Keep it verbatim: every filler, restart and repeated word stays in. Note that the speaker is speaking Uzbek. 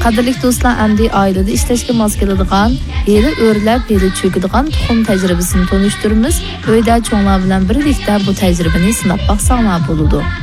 Qadrli do'stlar, endi oilada ishlashga mos keladigan, yili o'rlab, yili cho'kadigan tuxum tajribasini tanishtiramiz. Uyda cho'nglar bilan birlikda bu tajribani sinab baqsanglar bo'ladi.